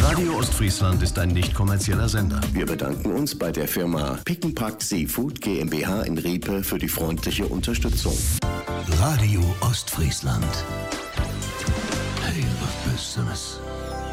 Radio Ostfriesland ist ein nicht kommerzieller Sender. Wir bedanken uns bei der Firma Pick n Pack Seafood GmbH in Riepe für die freundliche Unterstützung. Radio Ostfriesland. Hey, was Besseres.